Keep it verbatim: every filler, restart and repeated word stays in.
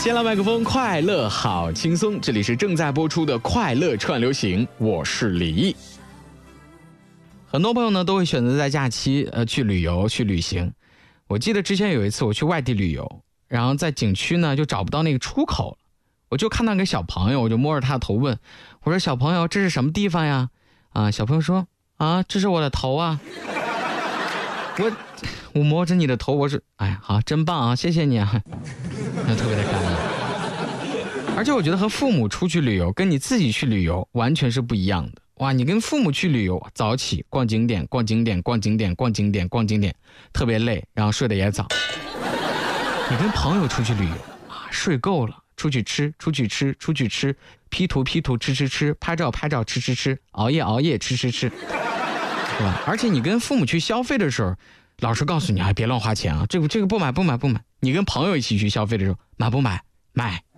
先来麦克风，快乐好轻松，这里是正在播出的快乐串流行，我是李毅。很多朋友呢都会选择在假期呃去旅游去旅行。我记得之前有一次我去外地旅游，然后在景区呢就找不到那个出口，我就看到个小朋友，我就摸着他的头问，我说小朋友这是什么地方呀？啊，小朋友说啊这是我的头啊。我我摸着你的头，我说哎呀好真棒啊，谢谢你啊。那特别的感动。而且我觉得和父母出去旅游跟你自己去旅游完全是不一样的。哇，你跟父母去旅游，早起逛景点逛景点逛景点逛景点逛景点，特别累，然后睡得也早。你跟朋友出去旅游啊，睡够了，出去吃出去吃出去吃， P 图 P 图吃吃吃，拍照拍照吃吃吃，熬夜熬夜吃吃吃，对吧？而且你跟父母去消费的时候，老师告诉你，哎，别乱花钱啊，这个这个不买不买不买。你跟朋友一起去消费的时候，买不买？买。